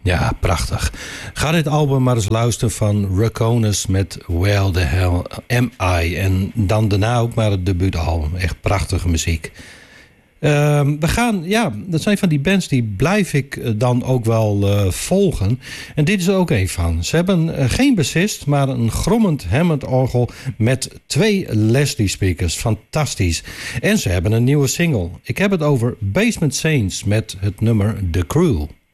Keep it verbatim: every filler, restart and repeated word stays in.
Ja, prachtig. Ga dit album maar eens luisteren van Raconis met Where the Hell Am I? En dan daarna ook maar het debuutalbum. Echt prachtige muziek. Uh, we gaan, ja, dat zijn van die bands die blijf ik dan ook wel uh, volgen. En dit is er ook een van. Ze hebben uh, geen bassist, maar een grommend Hammond orgel met twee Leslie speakers. Fantastisch. En ze hebben een nieuwe single. Ik heb het over Basement Saints met het nummer The Crew.